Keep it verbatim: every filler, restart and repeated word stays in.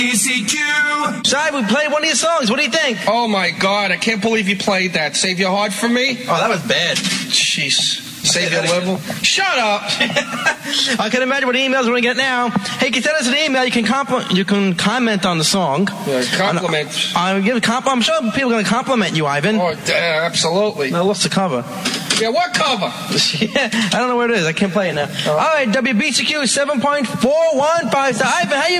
B C Q. Shai, we played one of your songs. What do you think? Oh, my God. I can't believe you played that. Save Your Heart for Me? Oh, that was bad. Jeez. Save Your Level? Shut up. I can imagine what emails we're going to get now. Hey, you can send us an email. You can compl- you can comment on the song. Yeah, compliment. I, I give a comp- I'm sure people are going to compliment you, Ivan. Oh, uh, absolutely. Now, what's the cover? Yeah, what cover? Yeah, I don't know where it is. I can't play it now. All right, W B C Q seven point four one five. So, Ivan, how you